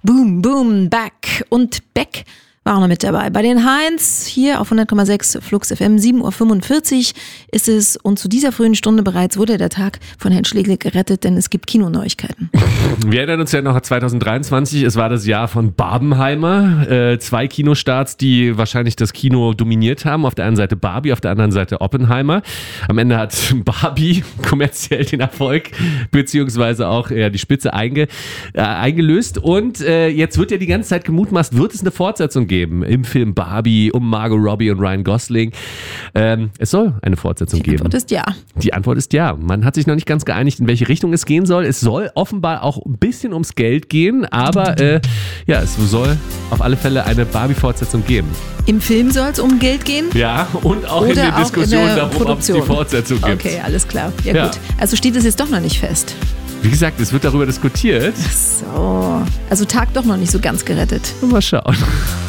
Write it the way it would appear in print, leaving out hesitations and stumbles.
Boom, Boom, Back. Und Beck war auch noch mit dabei. Bei den Heinz hier auf 100,6 Flux FM, 7.45 Uhr ist es. Und zu dieser frühen Stunde bereits wurde der Tag von Herrn Schlegel gerettet, denn es gibt Kinoneuigkeiten. Wir erinnern uns ja noch an 2023. Es war das Jahr von Barbenheimer. 2 Kinostarts, die wahrscheinlich das Kino dominiert haben. Auf der einen Seite Barbie, auf der anderen Seite Oppenheimer. Am Ende hat Barbie kommerziell den Erfolg beziehungsweise auch die Spitze eingelöst. Und jetzt wird ja die ganze Zeit gemutmaßt, wird es eine Fortsetzung geben im Film Barbie um Margot Robbie und Ryan Gosling. Es soll eine Fortsetzung geben. Die Antwort ist ja. Die Antwort ist ja. Man hat sich noch nicht ganz geeinigt, in welche Richtung es gehen soll. Es soll offenbar auch ein bisschen ums Geld gehen, aber es soll auf alle Fälle eine Barbie-Fortsetzung geben. Im Film soll es um Geld gehen? Ja, und auch Oder in den auch Diskussionen in der darum, ob es die Fortsetzung gibt. Okay, alles klar. Ja, gut. Also steht es jetzt doch noch nicht fest. Wie gesagt, es wird darüber diskutiert. So. Also Tag doch noch nicht so ganz gerettet. Mal schauen.